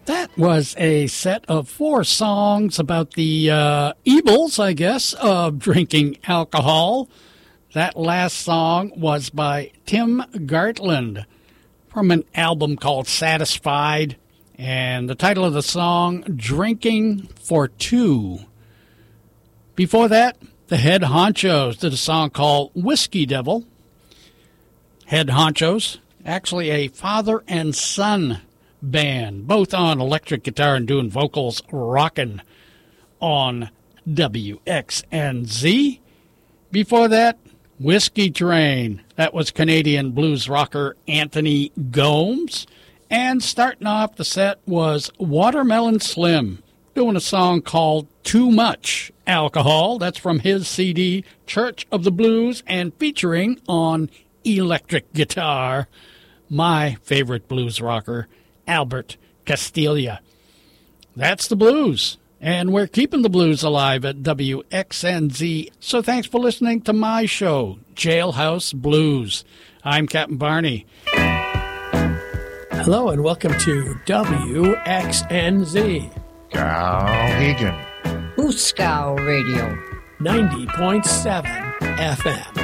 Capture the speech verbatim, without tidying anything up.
That was a set of four songs about the uh, evils, I guess, of drinking alcohol. That last song was by Tim Gartland from an album called Satisfied, and the title of the song, Drinking for Two. Before that, the Head Honchos did a song called Whiskey Devil. Head Honchos, actually a father and son band, both on electric guitar and doing vocals, rocking on W X N Z. Before that, Whiskey Train. That was Canadian blues rocker Anthony Gomes. And starting off the set was Watermelon Slim, doing a song called Too Much Alcohol. That's from his C D, Church of the Blues, and featuring on electric guitar my favorite blues rocker, Albert Castiglia. That's the blues, and we're keeping the blues alive at W X N Z. So thanks for listening to my show, Jailhouse Blues. I'm Captain Barney. Hello, and welcome to W X N Z. Galhegan. Booskow Radio. ninety point seven F M.